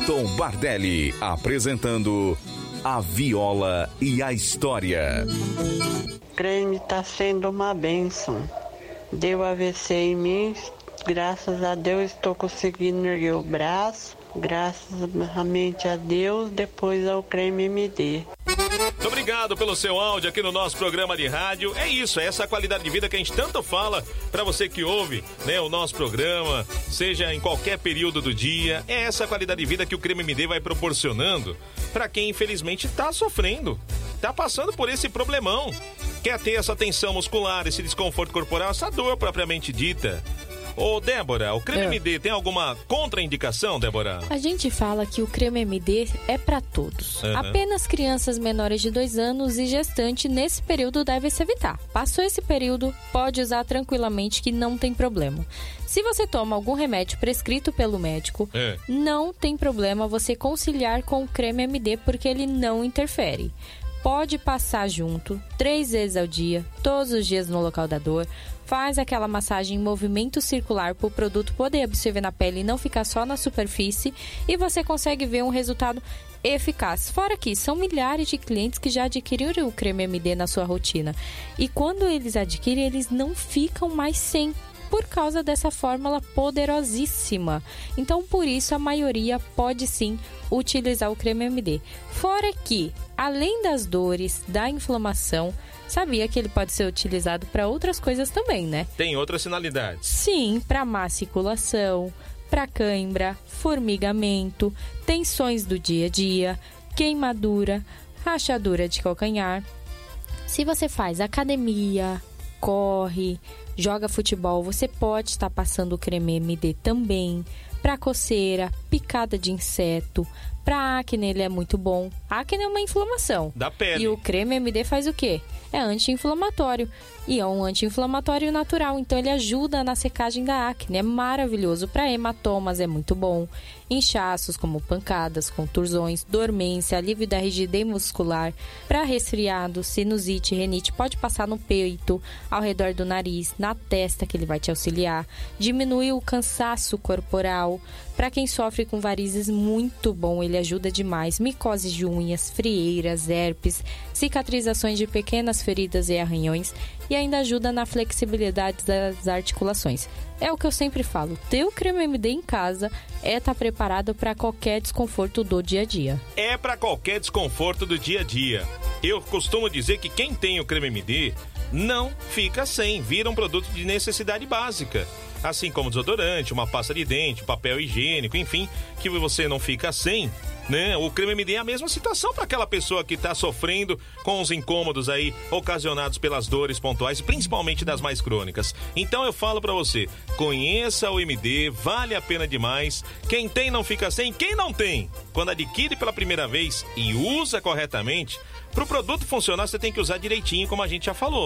Tom Bardelli, apresentando A Viola e a História. Creme tá sendo uma bênção. Deu AVC em mim, graças a Deus estou conseguindo erguer o braço, graças a Deus, depois ao creme MD. Muito obrigado pelo seu áudio aqui no nosso programa de rádio. É isso, é essa qualidade de vida que a gente tanto fala para você que ouve, né, o nosso programa, seja em qualquer período do dia. É essa qualidade de vida que o Creme MD vai proporcionando para quem infelizmente está sofrendo, está passando por esse problemão, quer ter essa tensão muscular, esse desconforto corporal, essa dor propriamente dita. Ô, Débora, o creme MD tem alguma contraindicação, Débora? A gente fala que o creme MD é para todos. Apenas crianças menores de 2 anos e gestante nesse período deve se evitar. Passou esse período, pode usar tranquilamente que não tem problema. Se você toma algum remédio prescrito pelo médico, não tem problema você conciliar com o creme MD porque ele não interfere. Pode passar junto 3 vezes ao dia, todos os dias no local da dor. Faz aquela massagem em movimento circular para o produto poder absorver na pele e não ficar só na superfície. E você consegue ver um resultado eficaz. Fora que são milhares de clientes que já adquiriram o creme MD na sua rotina. E quando eles adquirem, eles não ficam mais sem, por causa dessa fórmula poderosíssima. Então, por isso, a maioria pode sim utilizar o creme MD. Fora que, além das dores, da inflamação, sabia que ele pode ser utilizado para outras coisas também, né? Tem outras finalidades? Sim, para má circulação, para cãibra, formigamento, tensões do dia a dia, queimadura, rachadura de calcanhar. Se você faz academia, corre, joga futebol, você pode estar passando o creme MD também. Para coceira, picada de inseto, para acne ele é muito bom. Acne é uma inflamação da pele. E o creme MD faz o quê? É anti-inflamatório. E é um anti-inflamatório natural, então ele ajuda na secagem da acne. É maravilhoso. Para hematomas é muito bom. Inchaços como pancadas, contusões, dormência, alívio da rigidez muscular. Para resfriado, sinusite, renite, pode passar no peito, ao redor do nariz, na testa, que ele vai te auxiliar. Diminui o cansaço corporal. Para quem sofre com varizes, muito bom, ele ajuda demais. Micose de unhas, frieiras, herpes, cicatrizações de pequenas feridas e arranhões. E ainda ajuda na flexibilidade das articulações. É o que eu sempre falo, ter o creme MD em casa é estar preparado para qualquer desconforto do dia a dia. É para qualquer desconforto do dia a dia. Eu costumo dizer que quem tem o creme MD não fica sem, vira um produto de necessidade básica. Assim como desodorante, uma pasta de dente, papel higiênico, enfim, que você não fica sem, né? O creme MD é a mesma situação para aquela pessoa que está sofrendo com os incômodos aí ocasionados pelas dores pontuais, principalmente das mais crônicas. Então eu falo para você, conheça o MD, vale a pena demais. Quem tem não fica sem, quem não tem, quando adquire pela primeira vez e usa corretamente, para o produto funcionar você tem que usar direitinho, como a gente já falou.